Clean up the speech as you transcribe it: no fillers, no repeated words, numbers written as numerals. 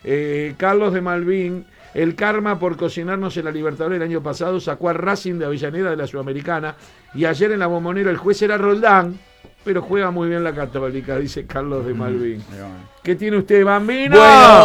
Carlos de Malvin, el karma por cocinarnos en la Libertadores el año pasado sacó a Racing de Avellaneda de la Sudamericana y ayer en la Bombonera el juez era Roldán, pero juega muy bien la Católica, dice Carlos de Malvin. ¿Qué tiene usted, Bambino? Bueno.